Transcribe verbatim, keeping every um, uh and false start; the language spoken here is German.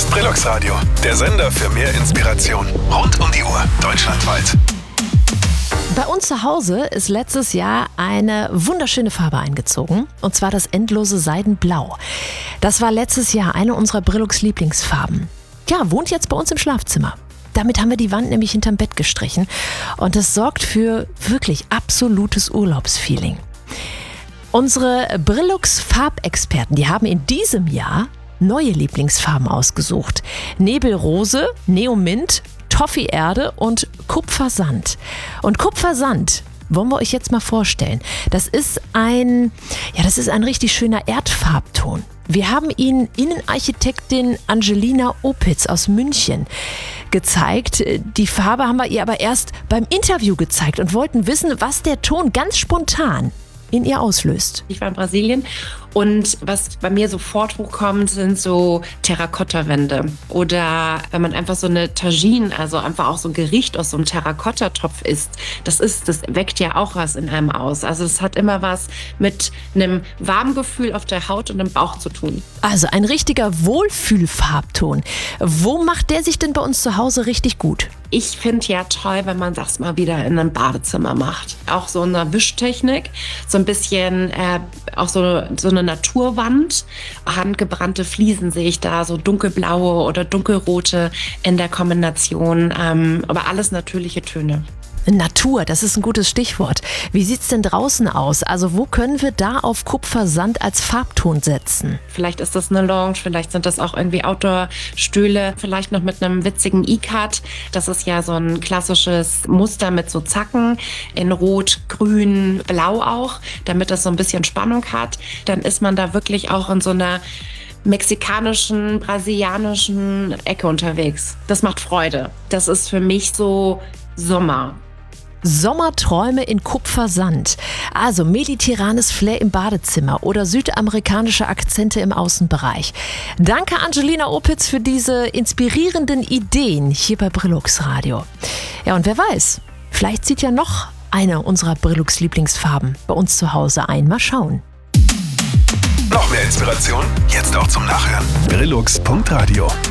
ist Brillux Radio, der Sender für mehr Inspiration. Rund um die Uhr, deutschlandweit. Bei uns zu Hause ist letztes Jahr eine wunderschöne Farbe eingezogen, und zwar das endlose Seidenblau. Das war letztes Jahr eine unserer Brillux-Lieblingsfarben. Ja, wohnt jetzt bei uns im Schlafzimmer. Damit haben wir die Wand nämlich hinterm Bett gestrichen, und das sorgt für wirklich absolutes Urlaubsfeeling. Unsere Brillux-Farbexperten, die haben in diesem Jahr neue Lieblingsfarben ausgesucht. Nebelrose, Neomint, Toffee-Erde und Kupfersand. Und Kupfersand wollen wir euch jetzt mal vorstellen. Das ist ein, ja, das ist ein richtig schöner Erdfarbton. Wir haben ihn Innenarchitektin Angelina Opitz aus München gezeigt. Die Farbe haben wir ihr aber erst beim Interview gezeigt und wollten wissen, was der Ton ganz spontan in ihr auslöst. Ich war in Brasilien, und was bei mir sofort hochkommt, sind so Terrakotta-Wände. Oder wenn man einfach so eine Tagine, also einfach auch so ein Gericht aus so einem Terrakotta-Topf isst, das ist, das weckt ja auch was in einem aus. Also es hat immer was mit einem warmen Gefühl auf der Haut und im Bauch zu tun. Also ein richtiger Wohlfühlfarbton. Wo macht der sich denn bei uns zu Hause richtig gut? Ich finde ja toll, wenn man das mal wieder in einem Badezimmer macht. Auch so eine Wischtechnik, so ein bisschen äh, auch so, so eine Naturwand. Handgebrannte Fliesen sehe ich da, so dunkelblaue oder dunkelrote in der Kombination. Ähm, aber alles natürliche Töne. Natur, das ist ein gutes Stichwort. Wie sieht's denn draußen aus? Also wo können wir da auf Kupfersand als Farbton setzen? Vielleicht ist das eine Lounge, vielleicht sind das auch irgendwie Outdoor-Stühle, vielleicht noch mit einem witzigen E-Cut. Das ist ja so ein klassisches Muster mit so Zacken in Rot, Grün, Blau auch, damit das so ein bisschen Spannung hat. Dann ist man da wirklich auch in so einer mexikanischen, brasilianischen Ecke unterwegs. Das macht Freude. Das ist für mich so Sommer. Sommerträume in Kupfersand. Also mediterranes Flair im Badezimmer oder südamerikanische Akzente im Außenbereich. Danke Angelina Opitz für diese inspirierenden Ideen hier bei Brillux Radio. Ja, und wer weiß, vielleicht zieht ja noch eine unserer Brillux Lieblingsfarben bei uns zu Hause ein. Mal schauen. Noch mehr Inspiration? Jetzt auch zum Nachhören. Brillux Punkt Radio